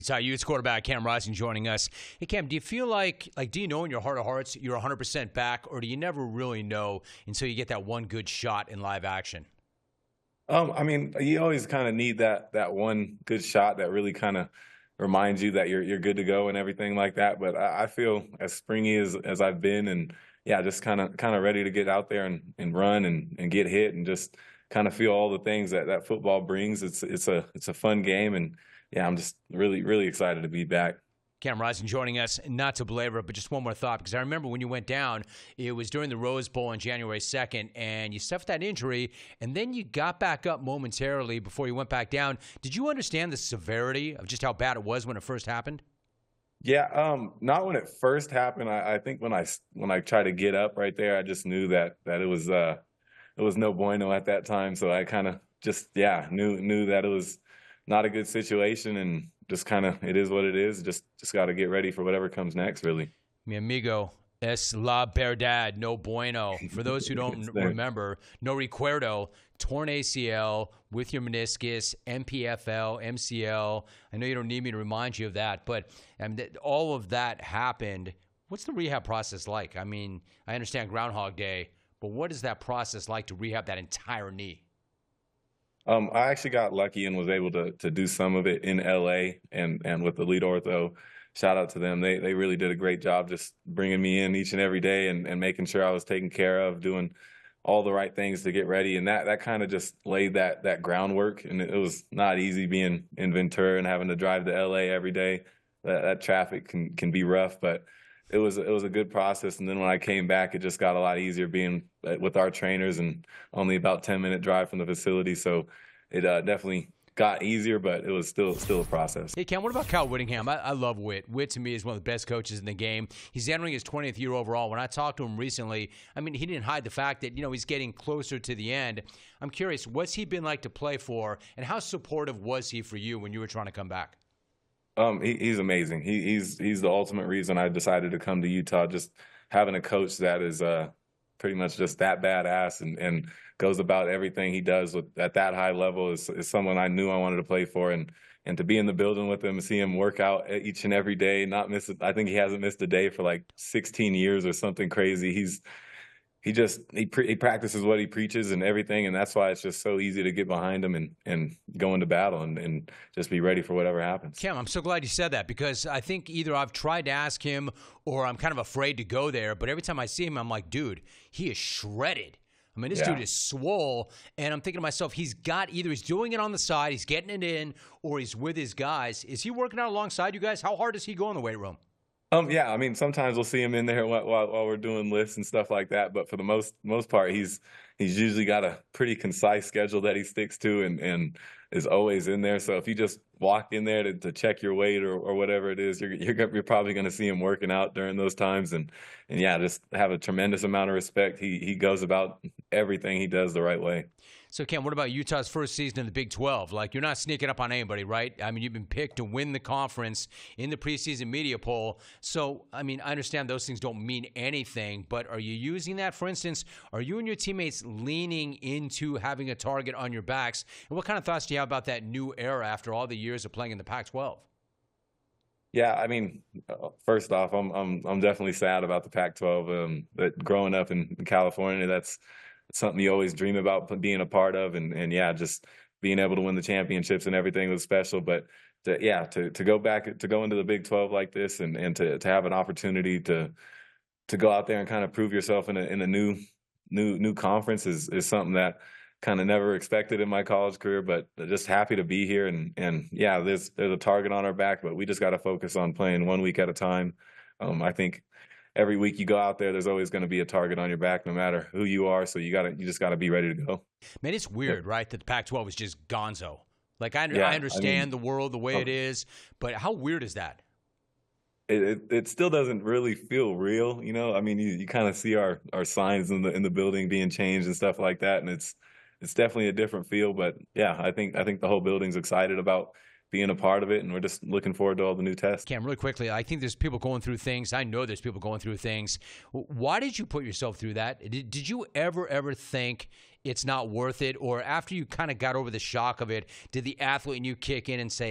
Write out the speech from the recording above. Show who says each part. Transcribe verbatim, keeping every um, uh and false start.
Speaker 1: It's our Utes quarterback, Cam Rising, joining us. Hey, Cam, do you feel like, like, do you know in your heart of hearts you're one hundred percent back, or do you never really know until you get that one good shot in live action?
Speaker 2: Um, I mean, you always kind of need that that one good shot that really kind of reminds you that you're you're good to go and everything like that. But I, I feel as springy as as I've been, and yeah, just kind of kind of ready to get out there and, and run and, and get hit and just kind of feel all the things that, that football brings. It's it's a it's a fun game, and yeah, I'm just really really excited to be back.
Speaker 1: Cam Rising joining us, not to belabor it, but just one more thought, because I remember when you went down, it was during the Rose Bowl on January second, and you suffered that injury, and then you got back up momentarily before you went back down. Did you understand the severity of just how bad it was when it first happened?
Speaker 2: Yeah, um, not when it first happened. I, I think when I when I tried to get up right there, I just knew that that it was uh it was no bueno at that time. So I kind of just yeah knew knew that it was not a good situation, and just kind of it is what it is. Just just got to get ready for whatever comes next, really.
Speaker 1: Mi amigo, es la verdad, no bueno. For those who don't remember, no recuerdo, torn A C L with your meniscus, M P F L, M C L. I know you don't need me to remind you of that, but I mean, th- all of that happened. What's the rehab process like? I mean, I understand Groundhog Day, but what is that process like to rehab that entire knee?
Speaker 2: Um, I actually got lucky and was able to to do some of it in L A and and with the lead ortho. Shout out to them. They they really did a great job just bringing me in each and every day and, and making sure I was taken care of, doing all the right things to get ready. And that that kind of just laid that that groundwork. And it was not easy being in Ventura and having to drive to L A every day. That, that traffic can can be rough, but it was it was a good process. And then when I came back, it just got a lot easier being with our trainers and only about ten minute drive from the facility. So it uh, definitely got easier, but it was still still a process.
Speaker 1: Hey, Cam, what about Kyle Whittingham? I, I love Whit. Whit, to me, is one of the best coaches in the game. He's entering his twentieth year overall. When I talked to him recently, I mean, he didn't hide the fact that, you know, he's getting closer to the end. I'm curious, what's he been like to play for, and how supportive was he for you when you were trying to come back?
Speaker 2: Um, he, he's amazing. He, he's he's the ultimate reason I decided to come to Utah. Just having a coach that is uh, pretty much just that badass and, and goes about everything he does with at that high level is, is someone I knew I wanted to play for. And and to be in the building with him and see him work out each and every day, not miss it. I think he hasn't missed a day for like sixteen years or something crazy. He's he just he, pre- he practices what he preaches and everything, and that's why it's just so easy to get behind him and and go into battle and, and just be ready for whatever happens.
Speaker 1: Cam, I'm so glad you said that, because I think either I've tried to ask him or I'm kind of afraid to go there, but every time I see him, I'm like, dude, he is shredded. I mean, this
Speaker 2: Yeah.
Speaker 1: dude is swole, and I'm thinking to myself, he's got either he's doing it on the side, he's getting it in, or he's with his guys. Is he working out alongside you guys? How hard does he go in the weight room?
Speaker 2: Um, yeah, I mean, sometimes we'll see him in there while, while while we're doing lifts and stuff like that. But for the most most part, he's he's usually got a pretty concise schedule that he sticks to, and and is always in there. So if you just walk in there to, to check your weight or, or whatever it is, you're you're, go- you're probably going to see him working out during those times. And and yeah, just have a tremendous amount of respect. He he goes about everything he does the right way.
Speaker 1: So, Cam, what about Utah's first season in the Big twelve? Like, you're not sneaking up on anybody, right? I mean, you've been picked to win the conference in the preseason media poll. So, I mean, I understand those things don't mean anything, but are you using that? For instance, are you and your teammates leaning into having a target on your backs? And what kind of thoughts do you have about that new era after all the years of playing in the Pac twelve?
Speaker 2: Yeah, I mean, uh, first off, I'm I'm I'm definitely sad about the Pac twelve. Um, that growing up in, in California, that's something you always dream about being a part of, and and yeah, just being able to win the championships and everything was special. But to, yeah, to to go back to go into the Big twelve like this, and and to to have an opportunity to to go out there and kind of prove yourself in a in a new new new conference is is something that kind of never expected in my college career, but just happy to be here. And and yeah, there's there's a target on our back, but we just got to focus on playing one week at a time. Um, I think every week you go out there, there's always going to be a target on your back, no matter who you are. So you got to you just got to be ready to go.
Speaker 1: Man, it's weird, right, that the Pac twelve is just gonzo. Like, I,
Speaker 2: Yeah,
Speaker 1: I
Speaker 2: I
Speaker 1: understand
Speaker 2: mean,
Speaker 1: the world the way
Speaker 2: um,
Speaker 1: it is, but how weird is that?
Speaker 2: it, it it still doesn't really feel real, you know. I mean, you, you kind of see our our signs in the in the building being changed and stuff like that, and it's it's definitely a different feel. But yeah, I think I think the whole building's excited about being a part of it, and we're just looking forward to all the new tests.
Speaker 1: Cam, really quickly, I think there's people going through things. I know there's people going through things. Why did you put yourself through that? Did, did you ever, ever think it's not worth it? Or after you kind of got over the shock of it, did the athlete in you kick in and say,